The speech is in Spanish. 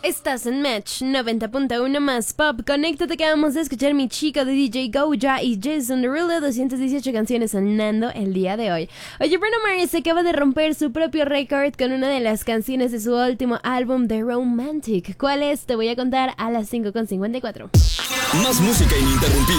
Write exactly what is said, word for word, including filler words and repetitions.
Estás en Match noventa punto uno más Pop. Conéctate, acabamos de escuchar Mi Chico de D J Goja y Jason Derulo, doscientas dieciocho canciones sonando el día de hoy. Oye, Bruno Mars acaba de romper su propio récord con una de las canciones de su último álbum, The Romantic. ¿Cuál es? Te voy a contar a las cinco con cincuenta y cuatro. Más música ininterrumpida.